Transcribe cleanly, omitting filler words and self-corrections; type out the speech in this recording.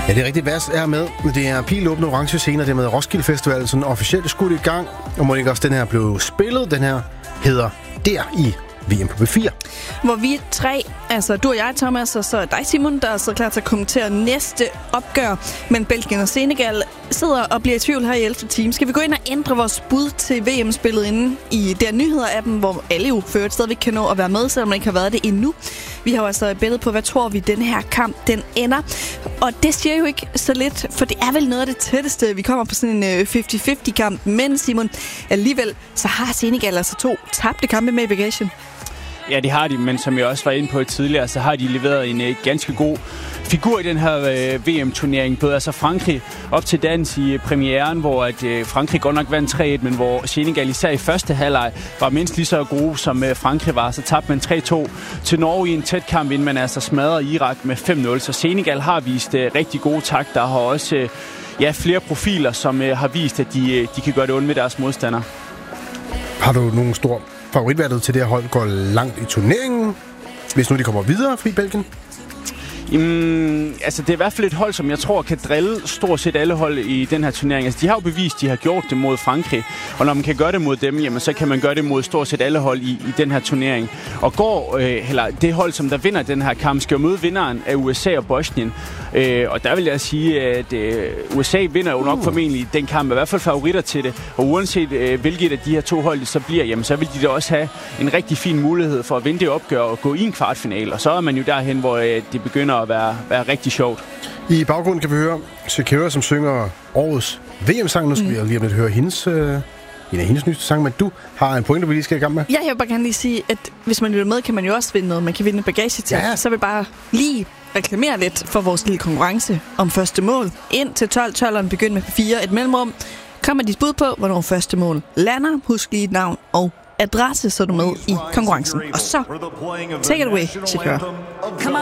Ja, det er rigtigt. Vers er med. Det er pilåbende orange scener. Det er med Roskilde Festival sådan officielt skudt i gang. Og må ikke også den her blev spillet. Den her hedder Der i VM på B4. Hvor vi tre, altså du og jeg, Thomas, og så dig, Simon, der er så klar til at kommentere næste opgør. Men Belgien og Senegal sidder og bliver i tvivl her i 11. time. Skal vi gå ind og ændre vores bud til VM-spillet inde i der nyheder-appen, hvor alle jo ført stadigvæk kan nå at være med, selvom man ikke har været det endnu. Vi har jo altså et billede på, hvad tror vi, den her kamp, den ender. Og det siger jo ikke så lidt, for det er vel noget af det tætteste. Vi kommer på sådan en 50-50-kamp. Men Simon, alligevel, så har Senegal altså 2 tabte kampe med i bagagen. Ja, det har de, men som jeg også var inde på tidligere, så har de leveret en ganske god figur i den her VM-turnering. Både altså Frankrig op til dans i premieren, hvor at Frankrig godt nok vandt 3-1, men hvor Senegal især i første halvleg var mindst lige så gode, som Frankrig var. Så tabte man 3-2 til Norge i en tæt kamp, inden man altså smadrede Irak med 5-0. Så Senegal har vist rigtig gode takter. Der har også flere profiler, som har vist, at de kan gøre det ondt med deres modstandere. Har du nogen stor favoritvalget til det her hold går langt i turneringen, hvis nu de kommer videre fri Belgien? Altså det er i hvert fald et hold, som jeg tror kan drille stort set alle hold i den her turnering. Altså de har jo bevist, de har gjort det mod Frankrig, og når man kan gøre det mod dem, jamen så kan man gøre det mod stort set alle hold i den her turnering. Og det hold, som der vinder den her kamp, skal jo møde vinderen af USA og Bosnien. Og der vil jeg sige, at USA vinder jo nok formentlig den kamp, i hvert fald favoritter til det. Og uanset hvilket af de her 2 hold så bliver, jamen så vil de da også have en rigtig fin mulighed for at vinde det opgør og gå i en kvartfinale. Og så er man jo derhen, hvor det begynder at være rigtig sjovt. I baggrunden kan vi høre Shakira, som synger årets VM-sang. Nu skal vi lige om lidt høre hendes, en af hendes nyeste sange, men du har en pointe, vi lige skal i gang med. Ja, jeg vil bare gerne lige sige, at hvis man lytter med, kan man jo også vinde noget. Man kan vinde bagage til. Ja. Så vil jeg bare lige reklamere lidt for vores lille konkurrence om første mål. Ind til 12'eren begynd med 4 et mellemrum. Kommer dit bud på, hvornår første mål lander. Husk lige et navn og adresse, så er du med i konkurrencen. Og så, take it away, Shakira.